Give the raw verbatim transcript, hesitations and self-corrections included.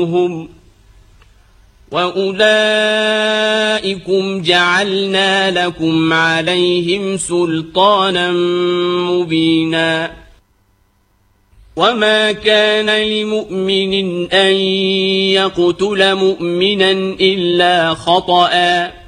وأولئكم جعلنا لكم عليهم سلطانا مبينا وما كان لمؤمن أن يقتل مؤمنا إلا خطأ